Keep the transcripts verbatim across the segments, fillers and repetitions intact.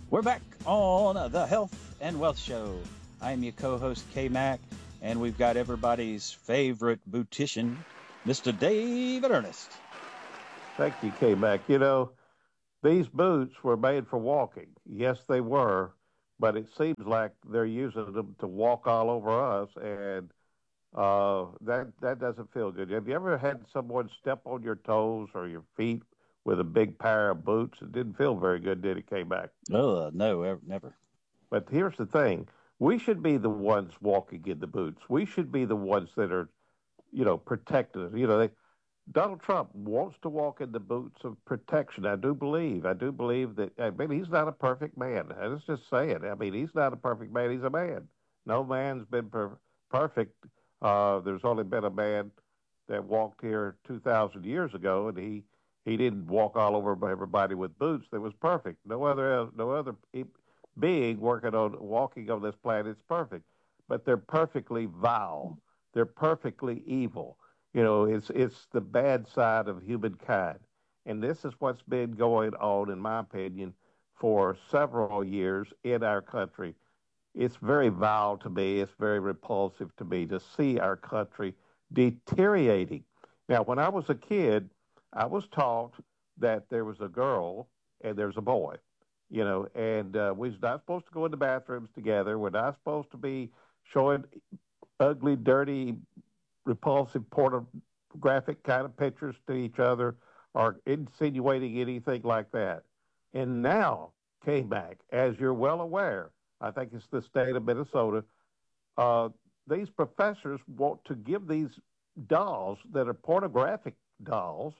We're back on the Health and Wealth Show. I am your co-host, K-Mac, and we've got everybody's favorite beautician, Mister David Ernest. Thank you, K-Mac. You know, these boots were made for walking. Yes, they were, but it seems like they're using them to walk all over us, and uh, that that doesn't feel good. Have you ever had someone step on your toes or your feet with a big pair of boots? It didn't feel very good, did it, K-Mac? Oh, no, ever, never. But here's the thing. We should be the ones walking in the boots. We should be the ones that are, you know, protecting us. You know, they, Donald Trump wants to walk in the boots of protection. I do believe. I do believe that. I mean, he's not a perfect man. Let's just say it. I mean, he's not a perfect man. He's a man. No man's been per- perfect. Uh, there's only been a man that walked here two thousand years ago, and he he didn't walk all over everybody with boots. That was perfect. No other no other being working on walking on this planet is perfect, but they're perfectly vile. They're perfectly evil. You know, it's it's the bad side of humankind. And this is what's been going on, in my opinion, for several years in our country. It's very vile to me. It's very repulsive to me to see our country deteriorating. Now, when I was a kid, I was taught that there was a girl and there's a boy, you know, and uh, we're not supposed to go in the bathrooms together. We're not supposed to be showing ugly, dirty, repulsive, pornographic kind of pictures to each other or insinuating anything like that. And now, K-Mac, as you're well aware, I think it's the state of Minnesota, uh, these professors want to give these dolls that are pornographic dolls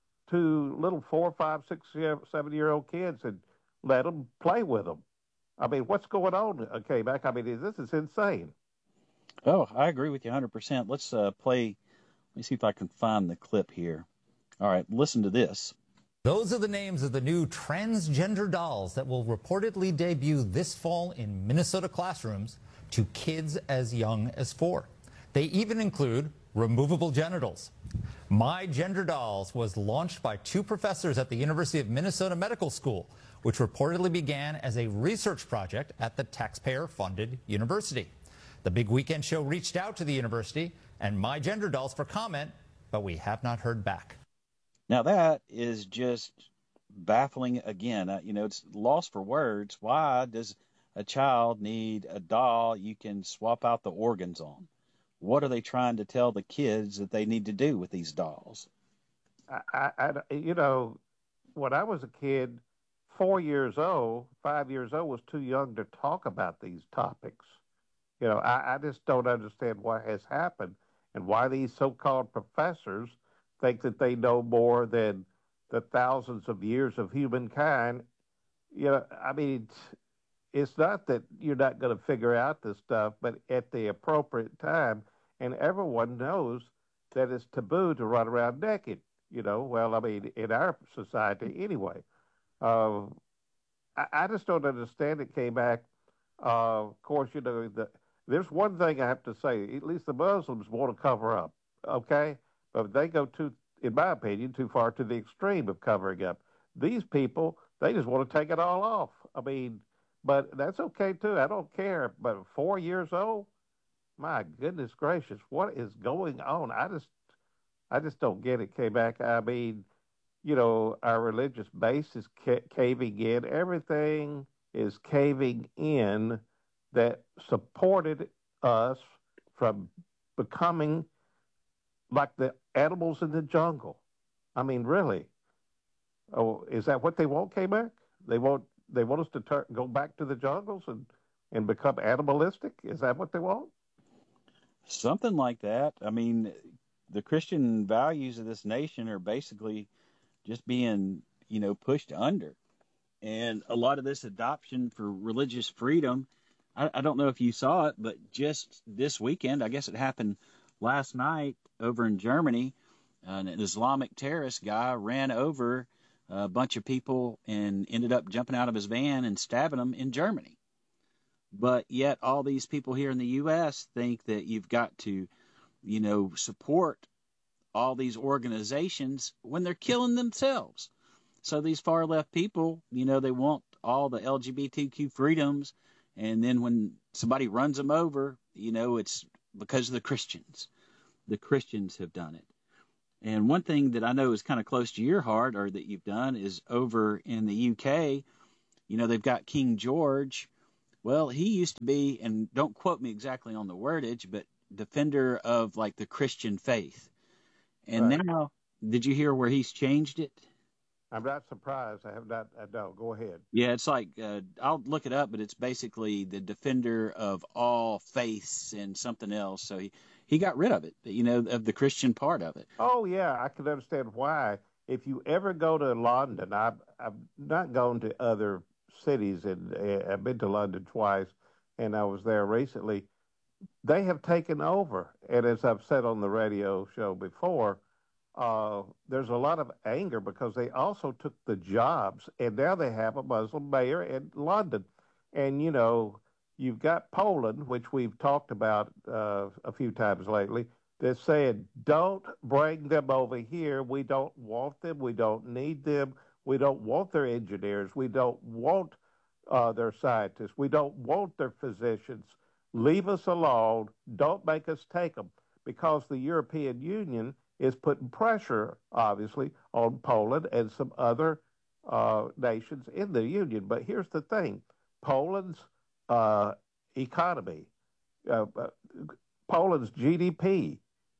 to little four, five, six, seven year old kids and let them play with them. I mean, what's going on, K-Mac? I mean, this is insane. Oh, I agree with you one hundred percent. Let's uh, play. Let me see if I can find the clip here. All right, listen to this. Those are the names of the new transgender dolls that will reportedly debut this fall in Minnesota classrooms to kids as young as four. They even include removable genitals. My Gender Dolls was launched by two professors at the University of Minnesota Medical School, which reportedly began as a research project at the taxpayer-funded university. The Big Weekend Show reached out to the university and My Gender Dolls for comment, but we have not heard back. Now, that is just baffling again. Uh, you know, it's lost for words. Why does a child need a doll you can swap out the organs on? What are they trying to tell the kids that they need to do with these dolls? I, I, I you know, when I was a kid, four years old, five years old was too young to talk about these topics. You know, I, I just don't understand what has happened and why these so-called professors think that they know more than the thousands of years of humankind. You know, I mean, it's, it's not that you're not going to figure out this stuff, but at the appropriate time, and everyone knows that it's taboo to run around naked. You know, well, I mean, in our society anyway. Uh, I, I just don't understand it, K-Mac. Uh, of course, you know, the, there's one thing I have to say. At least the Muslims want to cover up, okay? But they go too, in my opinion, too far to the extreme of covering up. These people, they just want to take it all off. I mean, but that's okay too. I don't care. But four years old, my goodness gracious, what is going on? I just, I just don't get it, K-Mac. I mean, you know, our religious base is ca- caving in. Everything is caving in that supported us from becoming like the animals in the jungle. I mean, really. Oh, is that what they want, K-Mac? They want they want us to tur- go back to the jungles and and become animalistic? Is that what they want? Something like that. I mean, the Christian values of this nation are basically just being, you know, pushed under. And a lot of this adoption for religious freedom, I, I don't know if you saw it, but just this weekend, I guess it happened last night over in Germany, an Islamic terrorist guy ran over a bunch of people and ended up jumping out of his van and stabbing them in Germany. But yet all these people here in the U S think that you've got to, you know, support all these organizations when they're killing themselves. So these far left people, you know, they want all the L G B T Q freedoms. And then when somebody runs them over, you know, it's because of the Christians. The Christians have done it. And one thing that I know is kind of close to your heart, or that you've done, is over in the U K, you know, they've got King George. Well, he used to be, and don't quote me exactly on the wordage, but defender of like the Christian faith. And Right. now, did you hear where he's changed it? I'm not surprised. I have not. I don't. Go ahead. Yeah, it's like, uh, I'll look it up, but it's basically the defender of all faiths and something else. So he, he got rid of it, you know, of the Christian part of it. Oh yeah, I can understand why. If you ever go to London, I've I've not gone to other cities, and uh, I've been to London twice, and I was there recently. They have taken over, and as I've said on the radio show before, uh, there's a lot of anger because they also took the jobs, and now they have a Muslim mayor in London. And, you know, you've got Poland, which we've talked about uh, a few times lately, that's saying, don't bring them over here. We don't want them. We don't need them. We don't want their engineers. We don't want uh, their scientists. We don't want their physicians. Leave us alone. Don't make us take them, because the European Union is putting pressure, obviously, on Poland and some other uh, nations in the Union. But here's the thing. Poland's uh, economy, uh, uh, Poland's G D P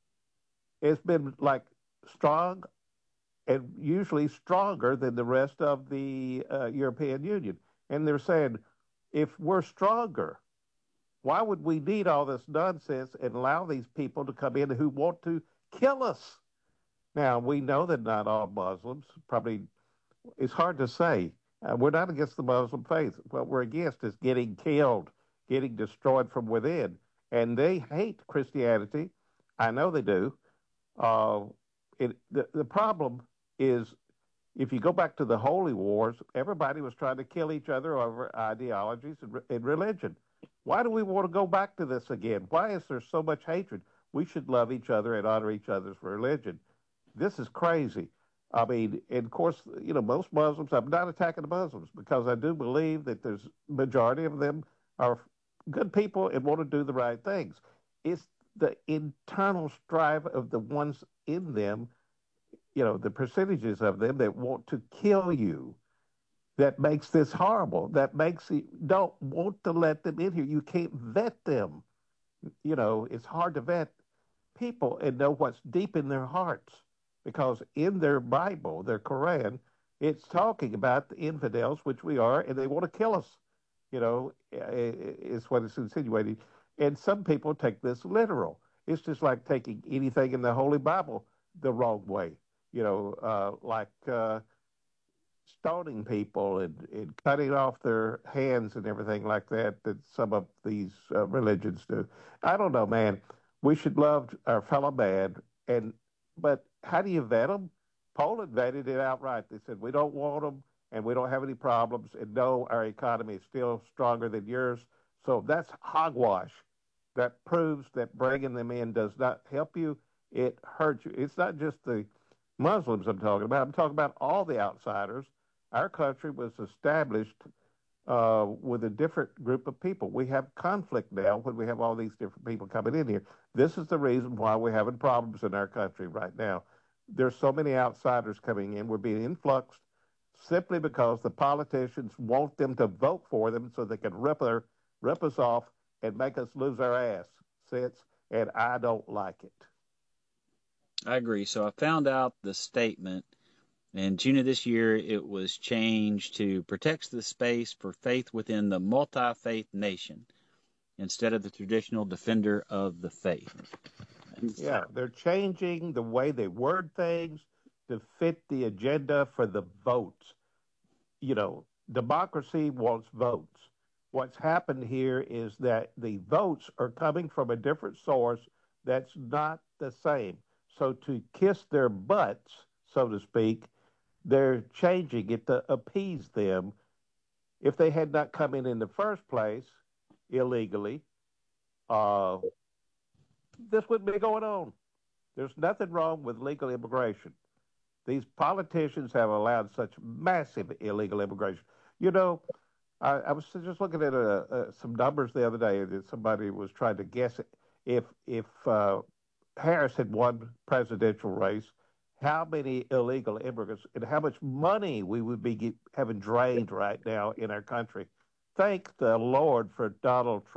has been like strong and usually stronger than the rest of the uh, European Union. And they're saying, if we're stronger, why would we need all this nonsense and allow these people to come in who want to kill us? Now, we know that not all Muslims, probably, it's hard to say. Uh, we're not against the Muslim faith. What we're against is getting killed, getting destroyed from within. And they hate Christianity. I know they do. Uh, it, the, the problem is, if you go back to the holy wars, everybody was trying to kill each other over ideologies and, and religion. Why do we want to go back to this again? Why is there so much hatred? We should love each other and honor each other's religion. This is crazy. I mean, and of course, you know, most Muslims, I'm not attacking the Muslims, because I do believe that there's majority of them are good people and want to do the right things. It's the internal strife of the ones in them, you know, the percentages of them that want to kill you, that makes this horrible, that makes you don't want to let them in here. You can't vet them. You know, it's hard to vet people and know what's deep in their hearts, because in their Bible, their Quran, it's talking about the infidels, which we are, and they want to kill us. You know, is what it's insinuating. And some people take this literal. It's just like taking anything in the Holy Bible the wrong way. You know, uh, like uh, stoning people and, and cutting off their hands and everything like that, that some of these uh, religions do. I don't know, man. We should love our fellow man, and but how do you vet them? Poland vetted it outright. They said, we don't want them, and we don't have any problems, and no, our economy is still stronger than yours. So that's hogwash. That proves that bringing them in does not help you. It hurts you. It's not just the Muslims I'm talking about. I'm talking about all the outsiders. Our country was established uh, with a different group of people. We have conflict now when we have all these different people coming in here. This is the reason why we're having problems in our country right now. There's so many outsiders coming in. We're being influxed simply because the politicians want them to vote for them so they can rip, our, rip us off and make us lose our ass sense, and I don't like it. I agree. So I found out the statement in June of this year. It was changed to protects the space for faith within the multi-faith nation instead of the traditional defender of the faith. Yeah, they're changing the way they word things to fit the agenda for the votes. You know, democracy wants votes. What's happened here is that the votes are coming from a different source that's not the same. So to kiss their butts, so to speak, they're changing it to appease them. If they had not come in in the first place illegally, uh, this wouldn't be going on. There's nothing wrong with legal immigration. These politicians have allowed such massive illegal immigration. You know, I, I was just looking at uh uh some numbers the other day that somebody was trying to guess if if uh, Harris had won presidential race, how many illegal immigrants and how much money we would be get, having drained right now in our country. Thank the Lord for Donald Trump.